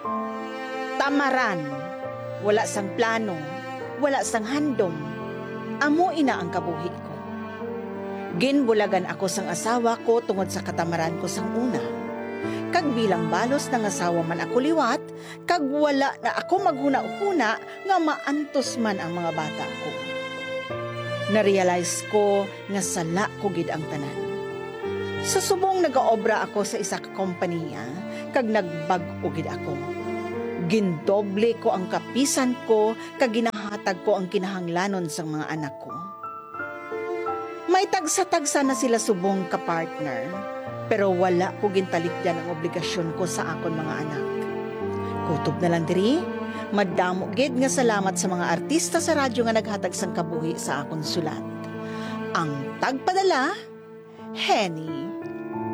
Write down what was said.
Tamaran, wala sang plano, wala sang handom, amo ina ang kabuhi ko. Ginbulagan ako sang asawa ko tungod sa katamaran ko sang una. Kag bilang balos ng asawa man ako liwat, kag wala na ako maghuna-huna nga maantos man ang mga bata ko. Narealize ko nga sala ko gid ang tanan. Sa subong nagaobra ako sa isa ka kompanya, kag nagbag-o gid ako. Gindoble ko ang kapisan ko, kag ginahatag ko ang kinahanglanon sang mga anak ko. May tagsa-tagsa na sila subong ka-partner, pero wala ko gintalikdan ang obligasyon ko sa akon mga anak. Kutob na lang diri, madamo gid nga salamat sa mga artista sa radyo nga naghatag sang kabuhi sa akon sulat. Ang tagpadala, Henny.